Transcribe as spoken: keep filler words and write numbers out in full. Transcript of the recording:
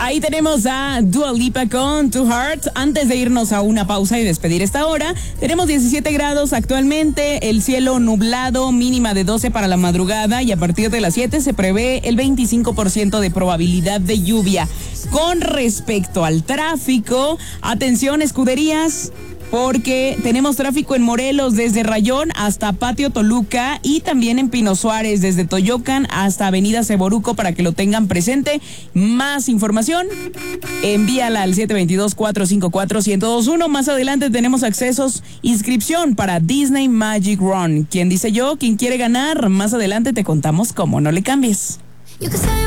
Ahí tenemos a Dua Lipa con Two Hearts. Antes de irnos a una pausa y despedir esta hora, tenemos diecisiete grados actualmente, el cielo nublado, mínima de doce para la madrugada, y a partir de las siete se prevé el veinticinco por ciento de probabilidad de lluvia. Con respecto al tráfico, atención, escuderías, porque tenemos tráfico en Morelos desde Rayón hasta Patio Toluca, y también en Pino Suárez desde Toyocan hasta Avenida Seboruco, para que lo tengan presente. Más información, envíala al siete dos dos, cuatro cinco cuatro, uno cero dos uno. Más adelante tenemos accesos, inscripción para Disney Magic Run. ¿Quién dice yo? ¿Quién quiere ganar? Más adelante te contamos cómo. No le cambies.